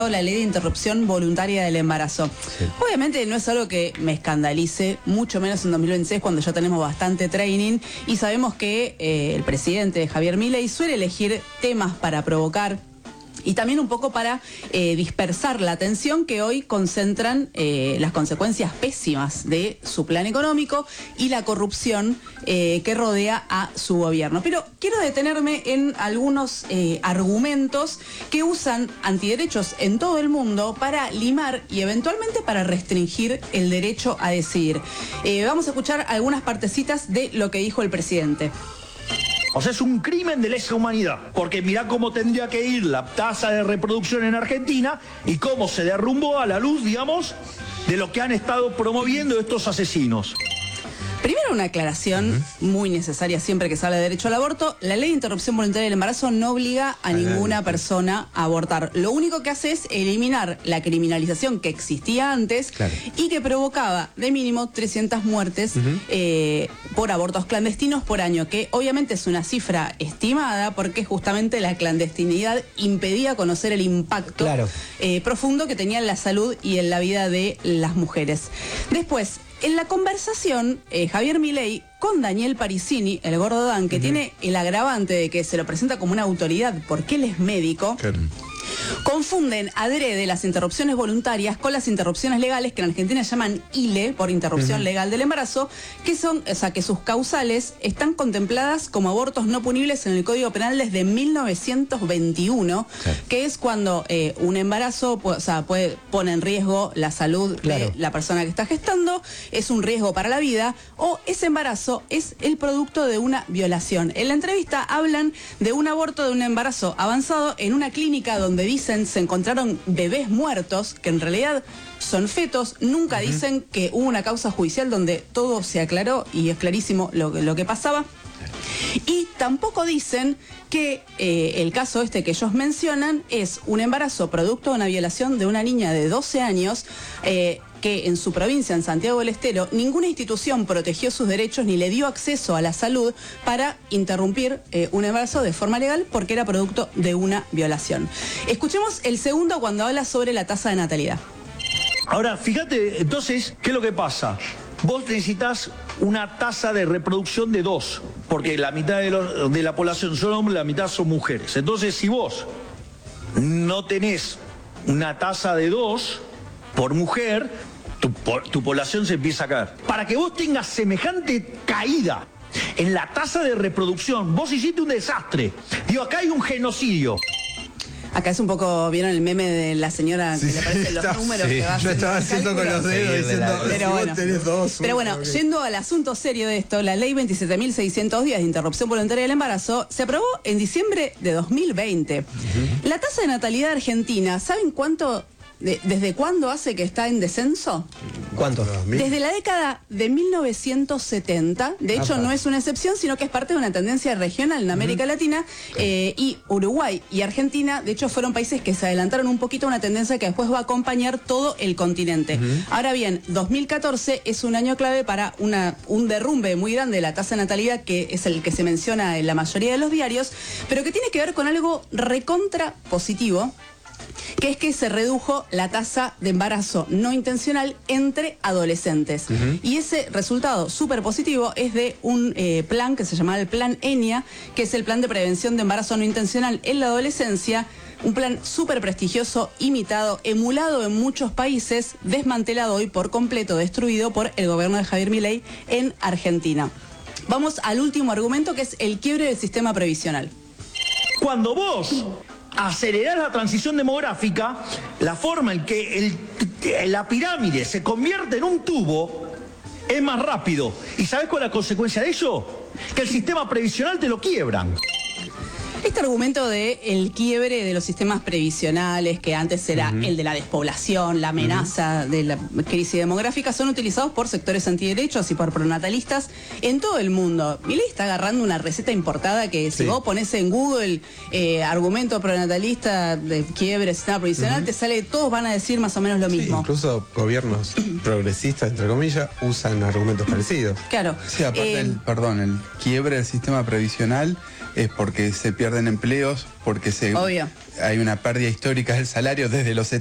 la ley de interrupción voluntaria del embarazo. Sí. Obviamente no es algo que me escandalice, mucho menos en 2026 cuando ya tenemos bastante training y sabemos que el presidente Javier Milei suele elegir temas para provocar y también un poco para dispersar la atención que hoy concentran las consecuencias pésimas de su plan económico y la corrupción que rodea a su gobierno. Pero quiero detenerme en algunos argumentos que usan antiderechos en todo el mundo para limar y eventualmente para restringir el derecho a decidir. Vamos a escuchar algunas partecitas de lo que dijo el presidente. O sea, es un crimen de lesa humanidad, porque mirá cómo tendría que ir la tasa de reproducción en Argentina y cómo se derrumbó a la luz, digamos, de lo que han estado promoviendo estos asesinos. Primero, una aclaración muy necesaria siempre que se habla de derecho al aborto. La ley de interrupción voluntaria del embarazo no obliga a ninguna persona a abortar. Lo único que hace es eliminar la criminalización que existía antes y que provocaba de mínimo 300 muertes por abortos clandestinos por año, que obviamente es una cifra estimada porque justamente la clandestinidad impedía conocer el impacto profundo que tenía en la salud y en la vida de las mujeres. Después, en la conversación, Javier Milei con Daniel Parisini, el gordo Dan, que tiene el agravante de que se lo presenta como una autoridad porque él es médico, confunden adrede las interrupciones voluntarias con las interrupciones legales, que en Argentina llaman ILE, por interrupción legal del embarazo, que son, o sea, que sus causales están contempladas como abortos no punibles en el Código Penal desde 1921, que es cuando un embarazo pone en riesgo la salud de la persona que está gestando, es un riesgo para la vida, o ese embarazo es el producto de una violación. En la entrevista hablan de un aborto de un embarazo avanzado en una clínica donde dicen se encontraron bebés muertos, que en realidad son fetos. Nunca dicen que hubo una causa judicial donde todo se aclaró y es clarísimo lo que pasaba. Y tampoco dicen que el caso este que ellos mencionan es un embarazo producto de una violación de una niña de 12 años, que en su provincia, en Santiago del Estero, ninguna institución protegió sus derechos ni le dio acceso a la salud para interrumpir un embarazo de forma legal porque era producto de una violación. Escuchemos el segundo cuando habla sobre la tasa de natalidad. Ahora, fíjate, entonces, ¿qué es lo que pasa? Vos necesitas una tasa de reproducción de 2, porque la mitad de la población son hombres, la mitad son mujeres. Entonces, si vos no tenés una tasa de 2 por mujer, tu población se empieza a caer. Para que vos tengas semejante caída en la tasa de reproducción, vos hiciste un desastre. Digo, acá hay un genocidio. Acá es un poco, ¿vieron el meme de la señora que le aparecen los números? Que va yo estaba haciendo con los dedos diciendo, pero bueno, yendo al asunto serio de esto, la ley 27.610 de interrupción voluntaria del embarazo se aprobó en diciembre de 2020. La tasa de natalidad argentina, ¿saben cuánto? ¿Desde cuándo hace que está en descenso? ¿Cuánto? Desde la década de 1970. De hecho, no es una excepción, sino que es parte de una tendencia regional en América Latina. Y Uruguay y Argentina, de hecho, fueron países que se adelantaron un poquito a una tendencia que después va a acompañar todo el continente. Ahora bien, 2014 es un año clave para un derrumbe muy grande de la tasa de natalidad, que es el que se menciona en la mayoría de los diarios, pero que tiene que ver con algo recontra positivo, que es que se redujo la tasa de embarazo no intencional entre adolescentes. Y ese resultado súper positivo es de un plan que se llamaba el Plan ENIA, que es el Plan de Prevención de Embarazo No Intencional en la Adolescencia, un plan súper prestigioso, imitado, emulado en muchos países, desmantelado hoy por completo, destruido por el gobierno de Javier Milei en Argentina. Vamos al último argumento, que es el quiebre del sistema previsional. Cuando vos acelerás la transición demográfica, la forma en que la pirámide se convierte en un tubo es más rápido. ¿Y sabés cuál es la consecuencia de eso? Que el sistema previsional te lo quiebran. Este argumento de el quiebre de los sistemas previsionales, que antes era el de la despoblación, la amenaza de la crisis demográfica, son utilizados por sectores antiderechos y por pronatalistas en todo el mundo. Milei está agarrando una receta importada que si vos pones en Google argumento pronatalista de quiebre del sistema previsional, te sale, todos van a decir más o menos lo mismo. Incluso gobiernos progresistas, entre comillas, usan argumentos parecidos. Claro. Sí, aparte el quiebre del sistema previsional es porque se pierde pierden empleos porque Obvio. hay una pérdida histórica del salario desde los